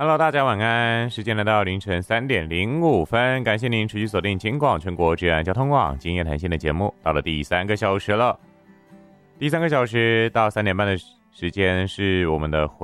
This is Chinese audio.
Hello， 大家晚安。时间来到凌晨3:05，感谢您持续锁定金广全国治安交通网今夜谈心的节目，到了第3个小时了。第3个小时到3点半的时间是我们的